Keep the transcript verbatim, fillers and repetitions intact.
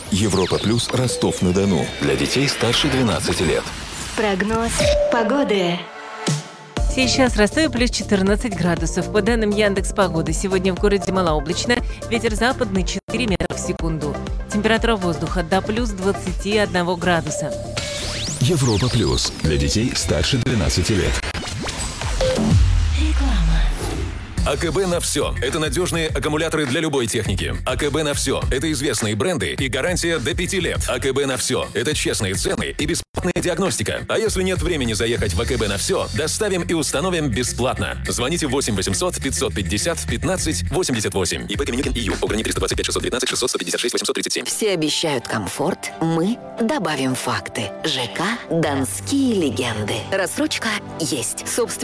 Европа Плюс Ростов-на-Дону. Для детей старше двенадцати лет. Прогноз погоды. Сейчас в Ростове плюс четырнадцать градусов. По данным Яндекс.Погоды, сегодня в городе малооблачно, ветер западный четыре метра в секунду. Температура воздуха до плюс двадцати одного градуса. Европа Плюс. Для детей старше двенадцати лет. АКБ на все. Это надежные аккумуляторы для любой техники. АКБ на все. Это известные бренды и гарантия до пяти лет. АКБ на все. Это честные цены и бесплатная диагностика. А если нет времени заехать в АКБ на все, доставим и установим бесплатно. Звоните восемь восемьсот пятьсот пятьдесят пятнадцать восемьдесят восемь. ИП Каменюкин ИЮ. Ограничение триста двадцать пять шестьсот девятнадцать шестьсот сто пятьдесят шесть восемьсот тридцать семь. Все обещают комфорт, мы добавим факты. ЖК «Донские легенды». Рассрочка есть. Собственно,